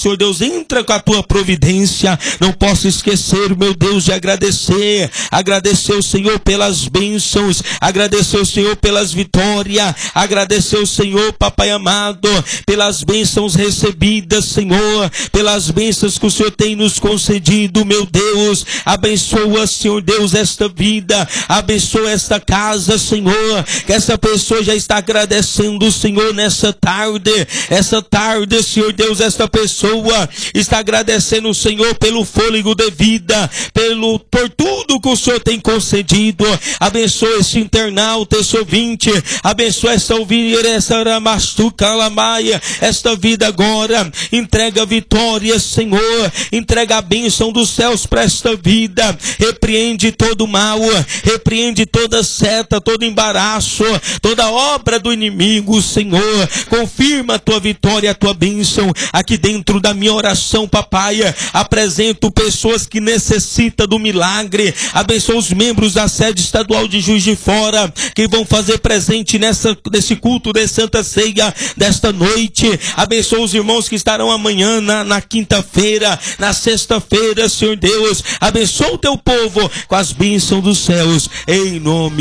Senhor Deus, entra com a tua providência. Não posso esquecer, meu Deus, de agradecer o Senhor pelas bênçãos, agradecer o Senhor pelas vitórias, agradecer o Senhor, papai amado, pelas bênçãos recebidas, Senhor, pelas bênçãos que o Senhor tem nos concedido, meu Deus. Abençoa, Senhor Deus, esta vida, abençoa esta casa, Senhor, que essa pessoa já está agradecendo o Senhor nessa tarde, Senhor Deus, esta pessoa está agradecendo o Senhor pelo fôlego de vida, por tudo que o Senhor tem concedido. Abençoa esse internauta, esse ouvinte, abençoa essa ouvinte, essa ramastuca lamaia, esta vida agora, entrega a vitória, Senhor, entrega a bênção dos céus para esta vida, repreende todo mal, repreende toda seta, todo embaraço, toda obra do inimigo, Senhor, confirma a tua vitória, a tua bênção. Aqui dentro da minha oração, papai, apresento pessoas que necessitam do milagre, abençoa os membros da sede estadual de Juiz de Fora, que vão fazer presente nesse culto de Santa Ceia desta noite, abençoa os irmãos que estarão amanhã na quinta-feira, na sexta-feira, Senhor Deus, abençoa o teu povo com as bênçãos dos céus, em nome